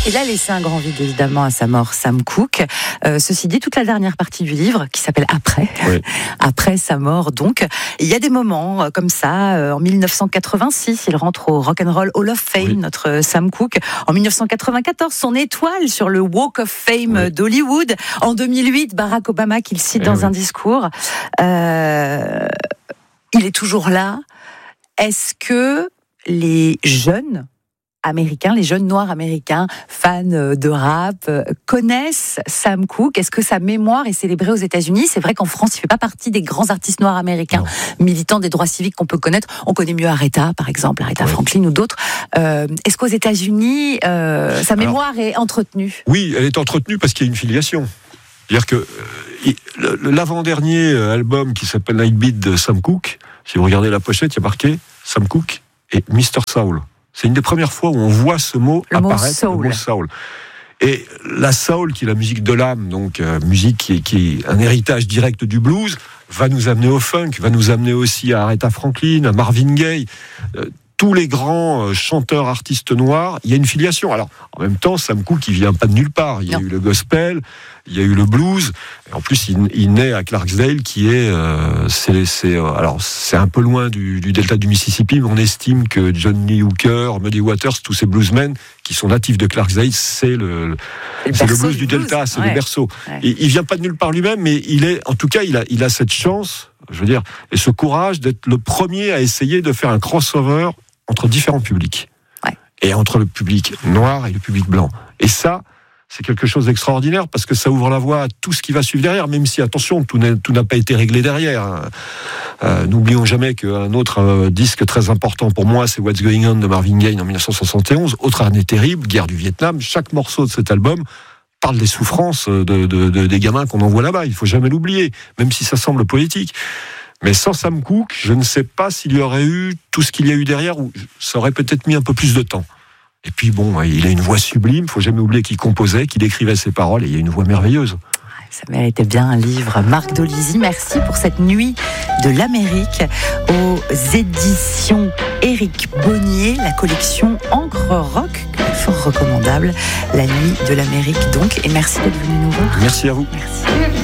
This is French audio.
Il a laissé un grand vide, évidemment, à sa mort, Sam Cooke. Ceci dit, toute la dernière partie du livre, qui s'appelle Après, oui. Après sa mort, donc, il y a des moments comme ça. En 1986, il rentre au Rock'n'Roll Hall of Fame, oui. Notre Sam Cooke. En 1994, son étoile sur le Walk of Fame oui. d'Hollywood. En 2008, Barack Obama, qu'il cite dans un discours. Il est toujours là. Est-ce que les jeunes américains, les jeunes noirs américains, fans de rap, connaissent Sam Cooke? Est-ce que sa mémoire est célébrée aux États-Unis? C'est vrai qu'en France, il ne fait pas partie des grands artistes noirs américains, militants des droits civiques qu'on peut connaître. On connaît mieux Aretha, par exemple, Aretha Franklin ou d'autres. Est-ce qu'aux États-Unis, sa mémoire est entretenue? Oui, elle est entretenue parce qu'il y a une filiation. C'est-à-dire que l'avant-dernier album qui s'appelle Nightbeat de Sam Cooke, si vous regardez la pochette, il y a marqué Sam Cooke et Mr. Soul. C'est une des premières fois où on voit ce mot apparaître, le mot soul. Et la soul, qui est la musique de l'âme, donc musique qui est un héritage direct du blues, va nous amener au funk, va nous amener aussi à Aretha Franklin, à Marvin Gaye. Tous les grands chanteurs, artistes noirs, il y a une filiation. Alors, en même temps, Sam Cooke, il vient pas de nulle part. Il y a eu le gospel, il y a eu le blues. Et en plus, il naît à Clarksdale, qui est, alors c'est un peu loin du delta du Mississippi, mais on estime que Johnny Hooker, Muddy Waters, tous ces bluesmen qui sont natifs de Clarksdale, c'est le blues du delta, c'est le berceau. Ouais. Et il vient pas de nulle part lui-même, mais en tout cas, il a cette chance, je veux dire, et ce courage d'être le premier à essayer de faire un crossover entre différents publics, et entre le public noir et le public blanc. Et ça, c'est quelque chose d'extraordinaire, parce que ça ouvre la voie à tout ce qui va suivre derrière, même si, attention, tout n'a pas été réglé derrière. N'oublions jamais qu'un autre disque très important pour moi, c'est What's Going On de Marvin Gaye en 1971, autre année terrible, guerre du Vietnam. Chaque morceau de cet album parle des souffrances des gamins qu'on envoie là-bas, il ne faut jamais l'oublier, même si ça semble poétique. Mais sans Sam Cooke, je ne sais pas s'il y aurait eu tout ce qu'il y a eu derrière, ou ça aurait peut-être mis un peu plus de temps. Et puis bon, il a une voix sublime, il ne faut jamais oublier qu'il composait, qu'il écrivait ses paroles, et il a une voix merveilleuse. Ça méritait bien un livre. Marc Dolizzi, merci pour cette nuit de l'Amérique aux éditions Éric Bonnier, la collection Encre Rock, fort recommandable, la nuit de l'Amérique donc, et merci d'être venu nous voir. Merci à vous. Merci.